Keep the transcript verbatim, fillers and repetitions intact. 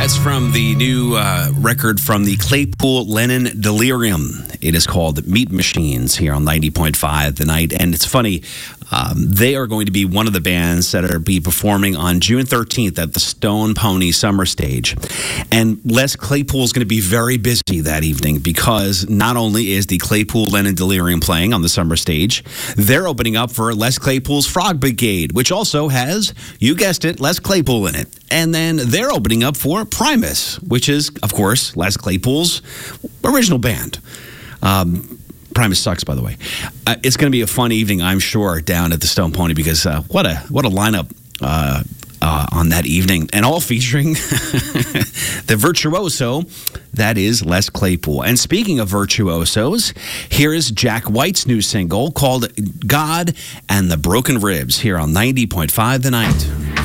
That's from the new uh, record from the Claypool Lennon Delirium. It is called Meat Machines here on ninety point five The Night. And it's funny, um, they are going to be one of the bands that are be performing on June thirteenth at the Stone Pony Summer Stage. And Les Claypool is going to be very busy that evening because not only is the Claypool Lennon Delirium playing on the summer stage, they're opening up for Les Claypool's Frog Brigade, which also has, you guessed it, Les Claypool in it. And then they're opening up for Primus, which is, of course, Les Claypool's original band. Um, Primus sucks, by the way. Uh, it's going to be a fun evening, I'm sure, down at the Stone Pony because uh, what a what a lineup uh, uh, on that evening, and all featuring the virtuoso that is Les Claypool. And speaking of virtuosos, here is Jack White's new single called "God and the Broken Ribs" here on ninety point five The Night.